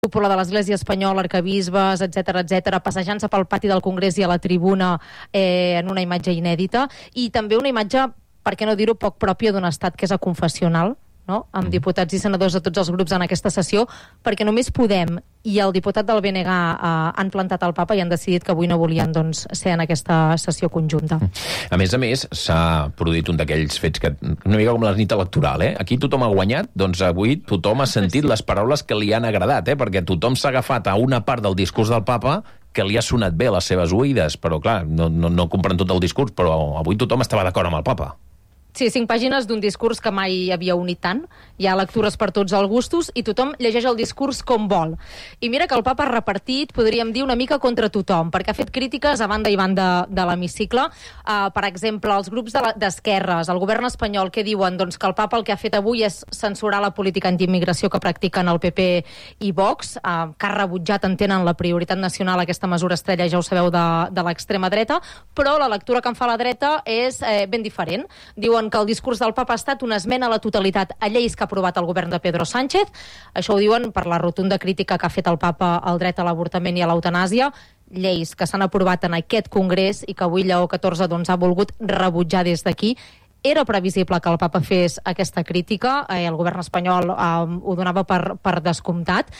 cúpula de l'Església Espanyola, arquebisbes, etc, passejant-se pel pati del Congrés i a la tribuna en una imatge inèdita, i també una imatge, per què no dir-ho, poc pròpia d'un estat que és aconfessional, no? Amb diputats i senadors de tots els grups en aquesta sessió, perquè només Podem i el diputat del BNG han plantat el papa i han decidit que avui no volien ser en aquesta sessió conjunta. A més, s'ha produït un d'aquells fets que una mica com la nit electoral, Aquí tothom ha guanyat, doncs avui tothom ha sentit les paraules que li han agradat, perquè tothom s'ha agafat a una part del discurs del papa que li ha sonat bé a les seves oïdes, però clar, no compren tot el discurs, però avui tothom estava d'acord amb el papa. Sí, 5 pàgines d'un discurs que mai havia unit tant. Hi ha lectures per tots els gustos i tothom llegeix el discurs com vol. I mira que el papa ha repartit, podríem dir, una mica contra tothom, perquè ha fet crítiques a banda i banda de l'hemicicle. Per exemple, els grups d'esquerres, el govern espanyol, què diuen? Doncs que el papa el que ha fet avui és censurar la política antiimmigració que practiquen el PP i Vox, que ha rebutjat, entenen, la prioritat nacional, aquesta mesura estrella, ja ho sabeu, de l'extrema dreta, però la lectura que en fa la dreta és ben diferent. Diuen que el discurs del papa ha estat una esmena a la totalitat a lleis que ha aprovat el govern de Pedro Sánchez. Això ho diuen per la rotunda crítica que ha fet el papa al dret a l'avortament i a l'eutanàsia, lleis que s'han aprovat en aquest congrés i que avui Lleó XIV ha volgut rebutjar des d'aquí. Era previsible que el papa fes aquesta crítica, el govern espanyol ho donava per descomptat.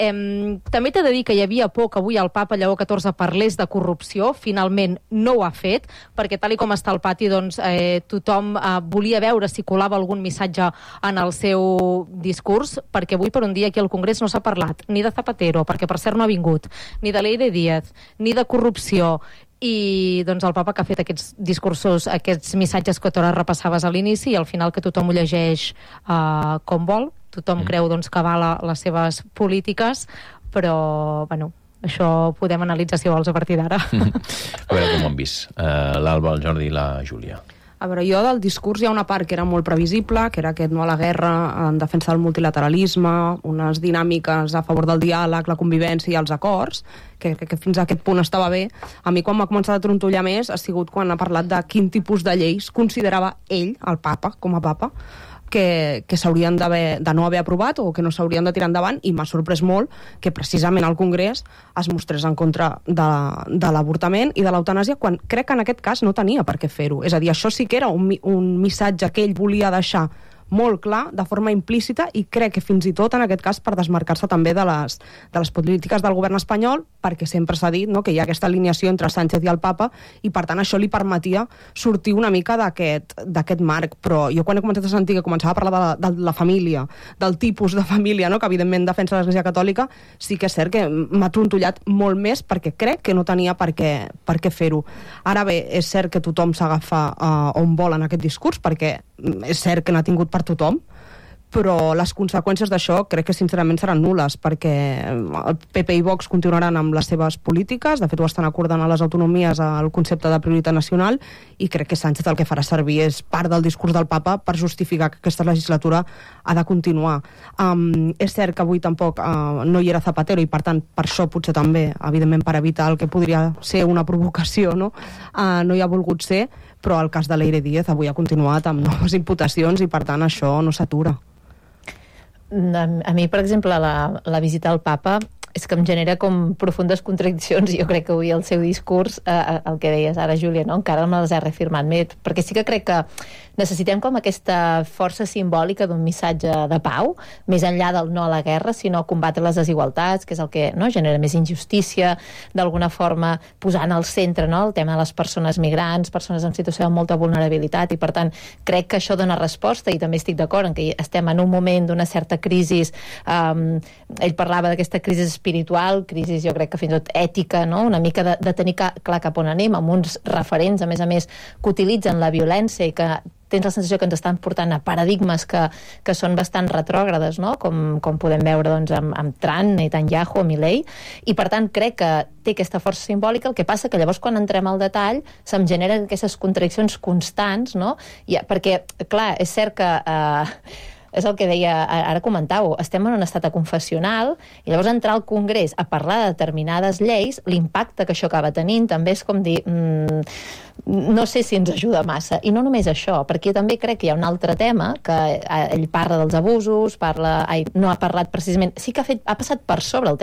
També t'he de dir que hi havia por que avui el papa Lleó XIV parlés de corrupció, finalment no ho ha fet, perquè tal i com està el pati, doncs, tothom volia veure si colava algun missatge en el seu discurs, perquè avui per un dia aquí al Congrés no s'ha parlat ni de Zapatero, perquè per cert no ha vingut, ni de Leire Díaz, ni de corrupció, i doncs el papa que ha fet aquests discursos, aquests missatges que tu ara repassaves a l'inici, i al final que tothom ho llegeix com vol, tothom creu doncs, que avala les seves polítiques, però bueno, això podem analitzar si vols a partir d'ara. A veure com ho han vist l'Alba, el Jordi i la Júlia. A veure, jo del discurs hi ha una part que era molt previsible, que era aquest no a la guerra, en defensa del multilateralisme, unes dinàmiques a favor del diàleg, la convivència i els acords, que fins a aquest punt estava bé. A mi quan m'ha començat a trontollar més ha sigut quan ha parlat de quin tipus de lleis considerava ell, el papa, com a papa, que s'haurien de no haver aprovat o que no s'haurien de tirar endavant, i m'ha sorprès molt que precisament al Congrés es mostrés en contra de l'avortament i de l'eutanàsia, quan crec que en aquest cas no tenia per què fer-ho. És a dir, això sí que era un missatge que ell volia deixar molt clar, de forma implícita, i crec que fins i tot en aquest cas per desmarcar-se també de les polítiques del govern espanyol, perquè sempre s'ha dit, no, que hi ha aquesta alineació entre Sánchez i el papa, i per tant això li permetia sortir una mica d'aquest marc. Però jo quan he començat a sentir que començava a parlar de la família, del tipus de família, no, que evidentment defensa l'Església Catòlica, sí que és cert que m'ha trontollat molt més, perquè crec que no tenia per què fer-ho. Ara bé, és cert que tothom s'agafa on vol en aquest discurs, perquè és cert que n'ha tingut per tothom, però les conseqüències d'això crec que sincerament seran nules, perquè el PP i Vox continuaran amb les seves polítiques, de fet ho estan acordant a les autonomies el concepte de prioritat nacional, i crec que Sánchez el que farà servir és part del discurs del papa per justificar que aquesta legislatura ha de continuar. És cert que avui tampoc no hi era Zapatero, i per tant per això potser també, evidentment per evitar el que podria ser una provocació, no hi ha volgut ser, però el cas de Leire Díaz avui ha continuat amb noves imputacions i per tant això no s'atura. A mi, per exemple, la visita al papa és que em genera com profundes contradiccions, i jo crec que avui el seu discurs, el que deies ara, Júlia, no? Encara me les he reafirmat més, perquè sí que crec que necessitem com aquesta força simbòlica d'un missatge de pau, més enllà del no a la guerra, sinó combatre les desigualtats, que és el que genera més injustícia, d'alguna forma posant al centre el tema de les persones migrants, persones en situació de molta vulnerabilitat, i per tant crec que això dona resposta, i també estic d'acord en que estem en un moment d'una certa crisi. Ell parlava d'aquesta crisi espiritual, crisi jo crec que fins i tot ètica, no? Una mica de tenir clar cap on anem, amb uns referents, a més, que utilitzen la violència i que tens la sensació que ens estan portant a paradigmes que són bastant retrògrades, no? Com podem veure amb Trump, Netanyahu o Milei, i per tant crec que té aquesta força simbòlica. El que passa que llavors quan entrem al detall se'm generen aquestes contradiccions constants, no? Perquè, clar, és cert que és el que deia, ara comentàveu, estem en un estat confessional i llavors entrar al Congrés a parlar de determinades lleis, l'impacte que això acaba tenint també és com dir... no sé si ens ajuda massa. I no només això, perquè també crec que hi ha un altre tema, que ell parla dels abusos, no ha parlat precisament... Sí que ha passat per sobre el tema